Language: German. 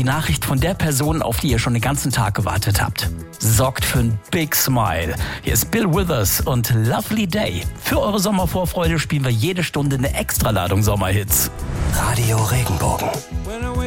Nachricht von der Person, auf die ihr schon den ganzen Tag gewartet habt. Sorgt für ein Big Smile. Hier ist Bill Withers und Lovely Day. Für eure Sommervorfreude spielen wir jede Stunde eine Extraladung Sommerhits. Radio Regenbogen.